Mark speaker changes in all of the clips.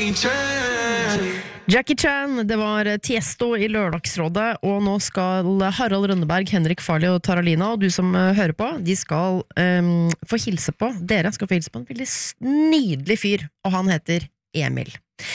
Speaker 1: Jackie Chan, det var Tiesto i Lørdagsrådet, og nå skal Harald Rønneberg, Henrik Farley og Taralina, og du som hører på, de skal få hilse på, dere skal få hilse på en veldig nydelig fyr, og han heter Emil.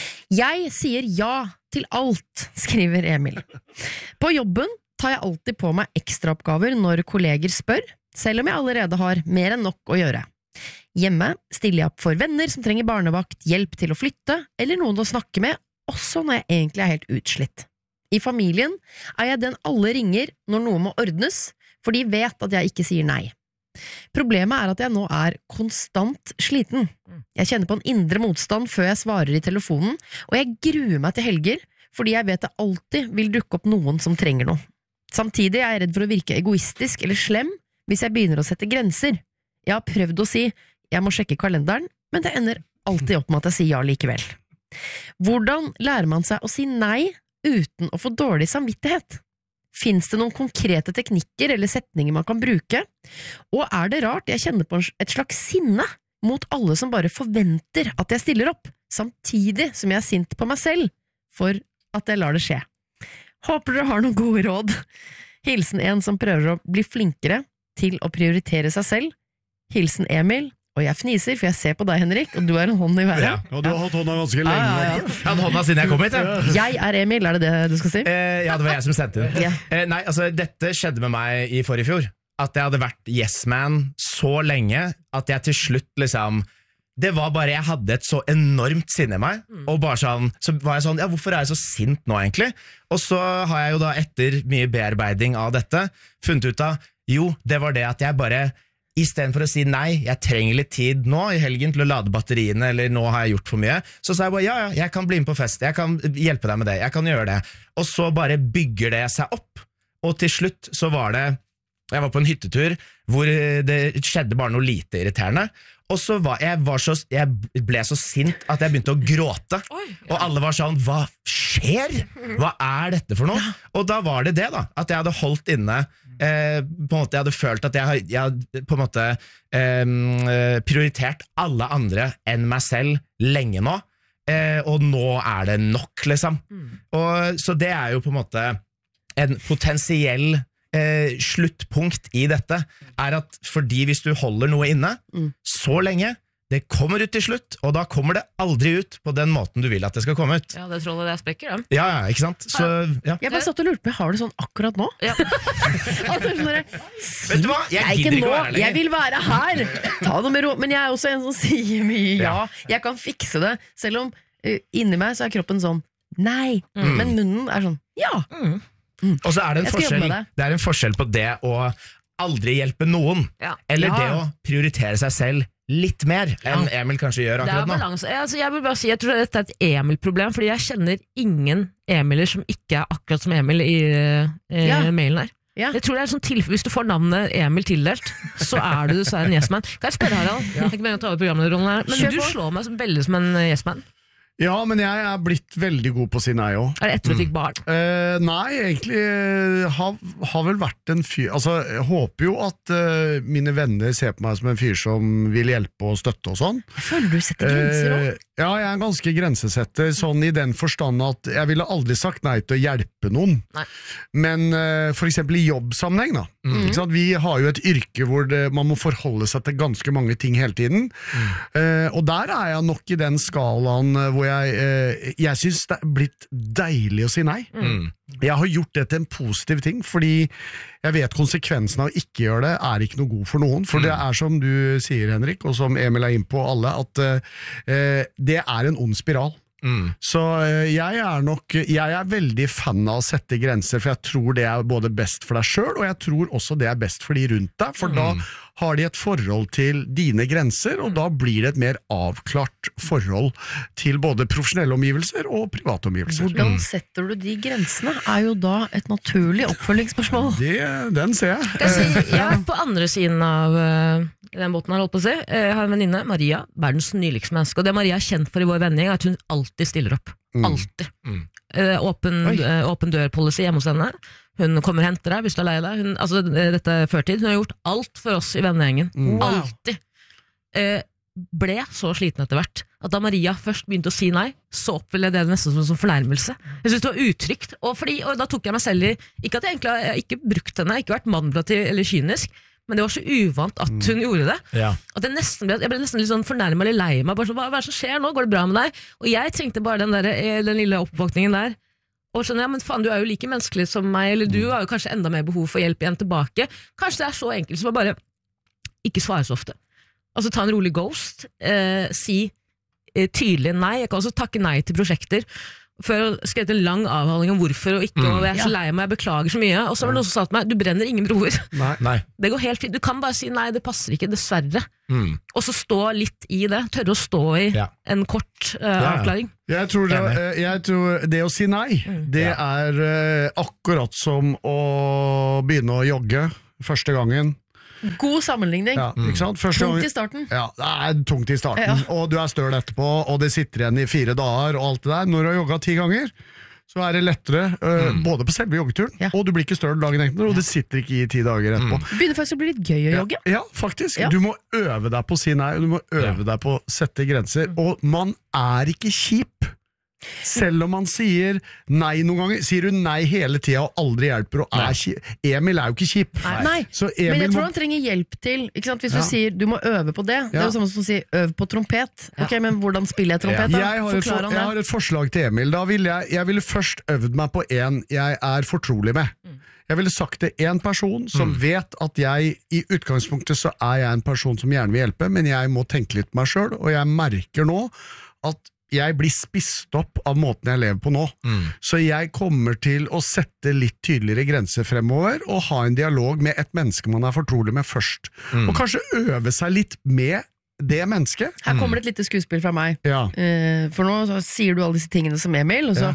Speaker 1: Jeg sier ja til alt, skriver Emil. På jobben tar jeg alltid på meg ekstraoppgaver når kolleger spør, selv om jeg allerede har mer enn nok å gjøre. Hjemme stiller jeg opp for venner som trenger barnevakt, hjelp til å flytte, eller noen å snakke med, også når jeg egentlig er helt utslitt. I familien er jeg den alle ringer når noe må ordnes, for de vet at jeg ikke sier nei. Problemet er at jeg nå er konstant sliten. Jeg kjenner på en indre motstand før jeg svarer i telefonen, og jeg gruer meg til helger, fordi jeg vet det alltid vil dukke opp noen som trenger noe. Samtidig er jeg redd for å virke egoistisk eller slem hvis jeg begynner å sette grenser. Jeg har prøvd å si jeg må sjekke kalenderen, men det ender alltid opp med at jeg sier ja likevel. Hvordan lærer man seg å si nei uten å få dårlig samvittighet? Finnes det noen konkrete teknikker eller setninger man kan bruke? Og er det rart jeg kjenner på et slags sinne mot alle som bare forventer at jeg stiller opp, samtidig som jeg er sint på meg selv for at jeg lar det skje? Håper dere har noen gode råd. Hilsen en som prøver å bli flinkere til å prioritere seg selv. Hilsen Emil. Og jeg fniser, for jeg ser på deg, Henrik, og du er en hånd i været.
Speaker 2: Ja, og du har hatt hånda ganske lenge.
Speaker 3: Jeg har hatt hånda siden jeg kom hit.
Speaker 1: Jeg er Emil, er det det du skal si?
Speaker 3: Ja, det var jeg som sendte det. Nei, altså, dette skjedde med meg i forrige fjor. At jeg hadde vært yes-man så lenge, at jeg til slutt liksom... Det var bare, jeg hadde et så enormt sinne i meg, og bare sånn, så var jeg sånn, ja, hvorfor er jeg så sint nå egentlig? Og så har jeg jo da, etter mye bearbeiding av dette, funnet ut av, jo, det var det at jeg bare... I stedet for å si nei, jeg trenger litt tid nå i helgen til å lade batteriene, eller nå har jeg gjort for mye, så sa jeg bare, ja, jeg kan bli med på fest, jeg kan hjelpe deg med det, jeg kan gjøre det. Og så bare bygger det seg opp, og til slutt så var det, jeg var på en hyttetur, hvor det skjedde bare noe lite irriterende, og så jeg ble så sint at jeg begynte å gråte, og alle var sånn, hva skjer? Hva er dette for noe? Og da var det da, at jeg hadde holdt inne, på en måte jeg hadde følt at jeg på en måte prioritert alle andre enn meg selv lenge nå, og nå er det nok liksom. Og, så det er jo på en måte en potensiell sluttpunkt i dette er at fordi hvis du holder noe inne så lenge, det kommer ut til slutt, og da kommer det aldri ut på den måten du vil at det skal komme ut.
Speaker 4: Ja, det trollet det sprekker, da.
Speaker 3: Ja, ikke sant? Så, ja.
Speaker 1: Jeg bare satt og lurte på, har du sånn akkurat nå?
Speaker 4: Ja.
Speaker 3: Vet du hva? Jeg gidder ikke å være her lenger.
Speaker 1: Jeg vil være her! Ta det med ro. Men jeg er også en som sier mye ja. Jeg kan fikse det, selv om inni meg så er kroppen sånn nei, men munnen er sånn ja.
Speaker 3: Og så er det en forskjell på det å aldri hjelpe noen, eller det å prioritere seg selv litt mer enn Emil kanskje gjør akkurat nå.
Speaker 4: Jeg vil bare si, jeg tror dette er et Emil-problem, fordi jeg kjenner ingen Emiler som ikke er akkurat som Emil i mailen her. Jeg tror det er sånn tilfelle, hvis du får navnet Emil tildelt, så er du en yes-man. Kan jeg spørre, Harald? Jeg er ikke med å ta over programlederrollen her, men du slår meg veldig som en yes-man.
Speaker 2: Ja, men jeg er blitt veldig god på å si nei også.
Speaker 4: Er det etter du fikk barn?
Speaker 2: Nei, egentlig har vel vært en fyr. Altså, jeg håper jo at mine venner ser på meg som en fyr som vil hjelpe og støtte og sånn.
Speaker 1: Føler du setter grenser også?
Speaker 2: Ja, jeg er ganske grensesetter, sånn i den forstand at jeg ville aldri sagt nei til å hjelpe noen. Nei. Men for eksempel i jobbsammenheng da. Ikke sant? Vi har jo et yrke hvor man må forholde seg til ganske mange ting hele tiden. Og der er jeg nok i den skalaen hvor jeg synes det er blitt deilig å si nei. Jeg har gjort det til en positiv ting, fordi jeg vet konsekvensen av å ikke gjøre det er ikke noe god for noen, for det er som du sier, Henrik, og som Emil er inn på alle, at det er en ond spiral. Så jeg er veldig fan av å sette grenser, for jeg tror det er både best for deg selv, og jeg tror også det er best for de rundt deg, for da har de et forhold til dine grenser, og da blir det et mer avklart forhold til både profesjonelle omgivelser og private omgivelser.
Speaker 1: Hvordan setter du de grensene? Er jo da et naturlig oppfølgingsspørsmål.
Speaker 2: Den ser jeg.
Speaker 4: Jeg er på andre siden av den båten jeg holdt på å si. Jeg har en venninne, Maria, verdens nyligste menneske, og det Maria er kjent for i vår vending er at hun alltid stiller opp. Alltid. Åpen dør-policy hjemme hos henne. Hun kommer og henter deg hvis du er lei deg. Dette er førtid. Hun har gjort alt for oss i vennegjengen. Alltid. ble så sliten etter hvert, at da Maria først begynte å si nei, så opplevde jeg det nesten som fornærmelse. Jeg synes det var utrygt, og da tok jeg meg selv i, ikke at jeg egentlig har ikke brukt henne, ikke vært manipulativ eller kynisk, men det var så uvant at hun gjorde det, at jeg ble nesten litt sånn fornærmet eller lei meg, bare så, hva er det som skjer nå, går det bra med deg? Og jeg trengte bare den lille oppvåkningen der, og skjønner, ja, men faen, du er jo like menneskelig som meg, eller du har jo kanskje enda mer behov for hjelp igjen tilbake. Kanskje det er så enkelt som å bare ikke svare så ofte. Altså ta en rolig ghost, si tydelig nei. Jeg kan også takke nei til prosjekter, før å skrevet en lang avhandling om hvorfor og ikke, og jeg er så lei meg, jeg beklager så mye. Og så var det noen som sa til meg, du brenner ingen broer.
Speaker 3: Nei.
Speaker 4: Det går helt fint, du kan bare si nei, det passer ikke, dessverre. Og så stå litt i det, tørre å stå i en kort avklaring.
Speaker 2: Jeg tror det å si nei, det er akkurat som å begynne å jogge første gangen.
Speaker 1: God sammenligning.
Speaker 2: Ikke sant?
Speaker 1: Tungt i starten.
Speaker 2: Ja, det er tungt i starten, og du er støl etterpå, og det sitter igjen i 4 dager, og alt det der. Når du har jogget 10 ganger, så er det lettere, både på selve joggeturen, og du blir ikke støl dagen etter, og det sitter ikke i 10 dager etterpå.
Speaker 1: Det begynner faktisk å bli litt gøy å jogge.
Speaker 2: Ja, faktisk. Du må øve deg på å si nei, og du må øve deg på å sette grenser, og man er ikke kjip. Selv om man sier nei noen ganger, sier du nei hele tiden og aldri hjelper, og Emil er jo ikke kjip.
Speaker 1: Nei. Men jeg tror han trenger hjelp til, ikke sant? Hvis du sier du må øve på det, det er jo samme som å si øv på trompet. Ok, men hvordan spiller jeg trompet da?
Speaker 2: Jeg har et forslag til Emil. Da jeg ville først øvd meg på en jeg er fortrolig med. Jeg ville sagt til en person som vet at jeg i utgangspunktet så er jeg en person som gjerne vil hjelpe, men jeg må tenke litt på meg selv, og jeg merker nå at jeg blir spist opp av måten jeg lever på nå. Så jeg kommer til å sette litt tydeligere grenser fremover, og ha en dialog med et menneske man er fortrolig med først. Og kanskje øve seg litt med det mennesket.
Speaker 1: Her kommer det et lite skuespill fra meg. For nå så sier du alle disse tingene som Emil, og så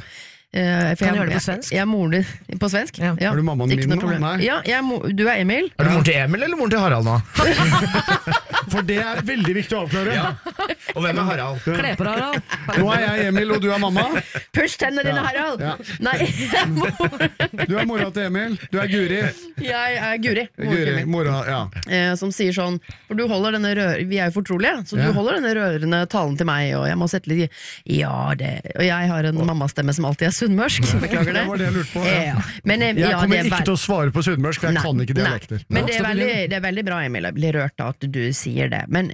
Speaker 4: kan du gjøre det på svensk?
Speaker 1: Jeg er moren din på svensk.
Speaker 2: Er du mammaen min nå? Nei.
Speaker 1: Ja, du er Emil.
Speaker 3: Er du moren til Emil eller moren til Harald nå?
Speaker 2: For det er veldig viktig å avklare.
Speaker 3: Og hvem er Harald?
Speaker 4: Kle på deg, Harald.
Speaker 2: Nå er jeg Emil, og du er mamma.
Speaker 1: Puss tennene dine, Harald. Nei,
Speaker 2: du er mora til Emil. Du er Guri.
Speaker 1: Jeg er Guri.
Speaker 2: Mora,
Speaker 1: som sier sånn, for du holder denne vi er jo fortrolige, så du holder denne rørende talen til meg, og jeg må sette litt og jeg har en mammastemme som alltid er sunnmørsk. Beklager det.
Speaker 2: Det var det jeg lurte på.
Speaker 1: Jeg
Speaker 2: kommer ikke til å svare på sunnmørsk, for jeg kan ikke dialekter.
Speaker 1: Men det er veldig bra, Emil. Jeg blir rørt av at du sier det. Men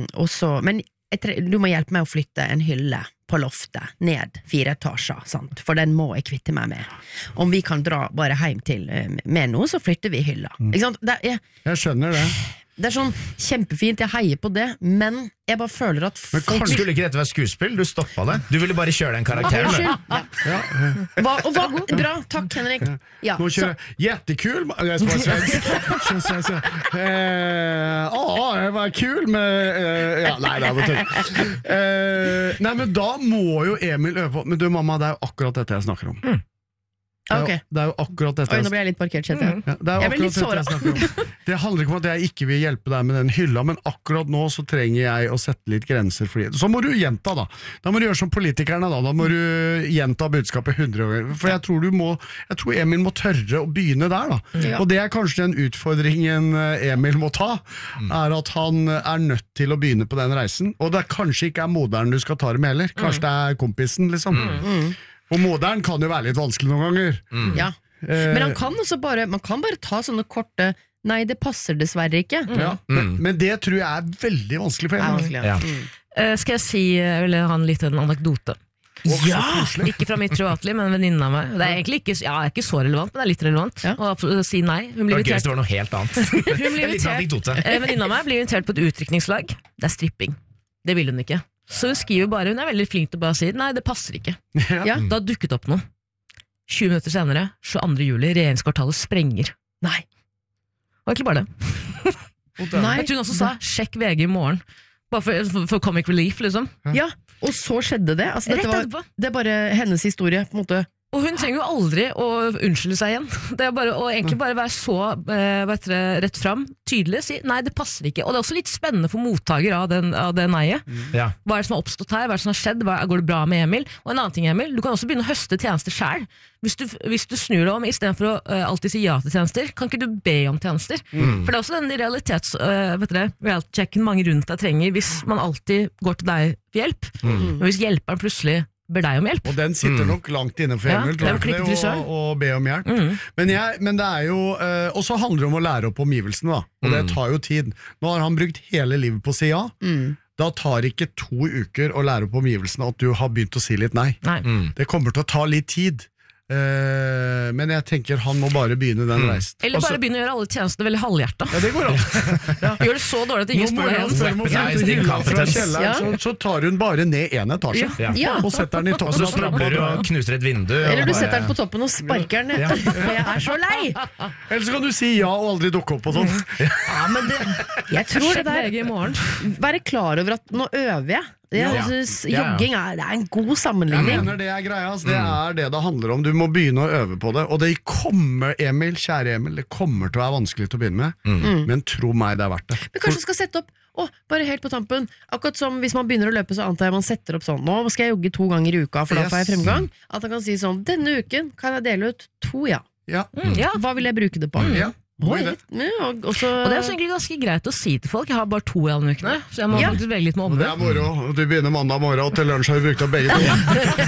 Speaker 1: du må hjelpe meg å flytte en hylle på loftet ned 4 etasjer, sant? For den må jeg kvitte meg med. Om vi kan dra bare hjem til med noe, så flytter vi hylla. Ikke sant?
Speaker 2: Jeg skjønner det.
Speaker 1: Det er sånn kjempefint, jeg heier på det, men jeg bare føler at
Speaker 3: folk... Skulle ikke dette være skuespill? Du stoppet det. Du ville bare kjøre den karakteren.
Speaker 1: Bra, takk Henrik.
Speaker 2: Nå kjører jeg jättekul. Jeg skal være svensk. Jeg var kul med... Nei, det var tøtt. Nei, men da må jo Emil øve på... Men du mamma, det er jo akkurat dette jeg snakker om.
Speaker 1: Okay.
Speaker 2: Det er jo akkurat dette.
Speaker 1: Nå blir jeg litt parkert, kjente jeg.
Speaker 2: Jeg blir litt såret. Det handler ikke om at jeg ikke vil hjelpe deg med den hylla, men akkurat nå så trenger jeg å sette litt grenser for det. Så må du gjenta da. Da må du gjøre som politikerne da. Da må du gjenta budskapet 100 ganger. For jeg tror Emil må tørre å begynne der da. Og det er kanskje den utfordringen Emil må ta, er at han er nødt til å begynne på den reisen. Og det kanskje ikke er moderen du skal ta det med heller. Kanskje det er kompisen liksom. Og moderen kan jo være litt vanskelig noen ganger.
Speaker 1: Men han kan også man kan bare ta sånne korte nei, det passer dessverre ikke.
Speaker 2: Men det tror jeg er veldig vanskelig for henne.
Speaker 4: Skal jeg vil ha en anekdote? Ikke fra mitt privatliv, men en venninne av meg. Det er egentlig ikke så relevant, men det er litt relevant å si nei.
Speaker 3: Det var gøy hvis det var noe helt annet.
Speaker 4: Venninne av meg blir invitert på et utdrikningslag. Det er stripping. Det vil hun ikke. Så hun skriver bare, hun er veldig flink til å bare si nei, det passer ikke. Da dukket opp noe 20 minutter senere, 22. juli, regjeringskvartalet sprenger. Nei. Det var egentlig bare det. Jeg tror hun også sa, sjekk VG i morgen. Bare for comic relief, liksom.
Speaker 1: Og så skjedde det. Altså, det er bare hennes historie, på en måte,
Speaker 4: Og hun trenger jo aldri å unnskylde seg igjen. Det er bare å egentlig bare være så rett fram, tydelig, si nei, det passer ikke. Og det er også litt spennende for mottaker av det neiet.
Speaker 3: Ja.
Speaker 4: Hva er det som har oppstått her? Hva er det som har skjedd? Går det bra med Emil? Og en annen ting, Emil, du kan også begynne å høste tjenester selv. Hvis du snur deg om, i stedet for å alltid si ja til tjenester, kan ikke du be om tjenester? For det er også den reality-checken mange rundt deg trenger, hvis man alltid går til deg for hjelp. Men hvis hjelperen plutselig ber deg om hjelp.
Speaker 2: Og den sitter nok langt inne for Emil, og be om hjelp. Men det er jo, og så handler det om å lære opp omgivelsene, da. Og det tar jo tid. Nå har han brukt hele livet på å si ja. Da tar ikke 2 uker å lære opp omgivelsene at du har begynt å si litt nei. Det kommer til å ta litt tid. Men jeg tenker han må bare begynne den reisen.
Speaker 4: Eller bare begynne å gjøre alle tjenestene veldig halvhjertet.
Speaker 2: Ja, det går an.
Speaker 4: Gjør det så dårlig at ingen spør
Speaker 2: igjen. Så tar hun bare ned en etasje og setter den i toppen.
Speaker 3: Og så snabler du og knuser et vindu.
Speaker 1: Eller du setter den på toppen og sparker den ned. For jeg er så lei.
Speaker 2: Eller så kan du si ja og aldri dukke opp og sånn.
Speaker 1: Ja, men jeg tror det der være klar over at nå øver jeg. Jeg synes jogging er en god sammenligning.
Speaker 2: Jeg mener det er greia, det er det det handler om. Du må begynne å øve på det. Og det kommer, Emil, kjære Emil, det kommer til å være vanskelig til å begynne med. Men tro meg, det er verdt det.
Speaker 1: Men kanskje du skal sette opp bare helt på tampen. Akkurat som hvis man begynner å løpe, så antar jeg man setter opp sånn: nå skal jeg jogge 2 ganger i uka, for da får jeg fremgang. At han kan si sånn: denne uken kan jeg dele ut 2, Hva vil jeg bruke det på? Og det
Speaker 4: er egentlig ganske greit å si til folk. Jeg har bare 2 i alle ukene, så jeg må faktisk velge litt med omvendt.
Speaker 2: Det er moro. Du begynner mandag morgen, og til lunsj har vi brukt opp begge 2.